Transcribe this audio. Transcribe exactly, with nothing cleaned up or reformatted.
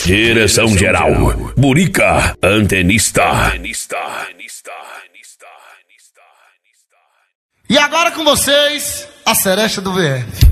Direção geral, Burica, antenista. E agora com vocês, a Seresta do V F.